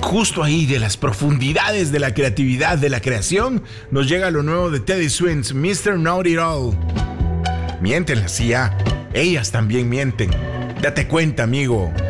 justo ahí de las profundidades de la creatividad, de la creación, nos llega lo nuevo de Teddy Swims, Mr. Know It All. Mienten la CIA, ellas también mienten. Date cuenta, amigo.